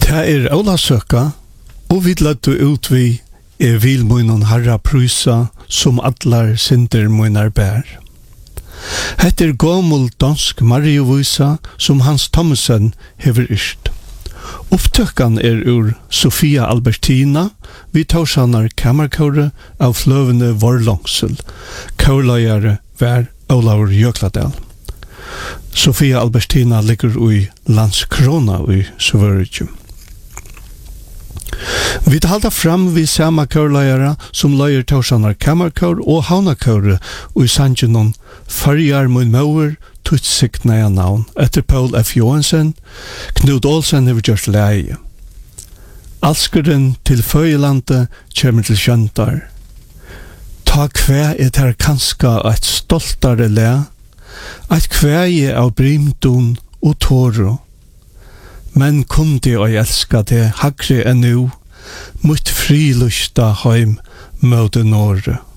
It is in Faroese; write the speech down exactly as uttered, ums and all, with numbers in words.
Det er Ólasøka, og vi lette ut vi er vil munnen herra prysa som allar synder munnar bær. Hette er gammel dansk Mariovisa som Hans Thomsen hever yrst. Upptøkkan er ur Sofia Albertina, vi tårsanar kamerkåre av fløvende Vorlongsel, kårløyare vær Olaur Jökladal. Sofia Albertina ligger i Landskrona i Sverige. Vi halda fram vi sama kårløyare som løyer tårsanar kamerkår og havnakåre og i sangenon Farjar mun mauer tutsiknaja navn etter Paul F. Johansen, Knut Olsen hever gjort leie. Alskeren til Føyelande kommer til Kjøntar. Ta kvæ er her kanska eit stoltare le, eit kvæje av brimdun og tåro. Men kundi og elska det hagre enn nu, mot frilusta heim møte Norge.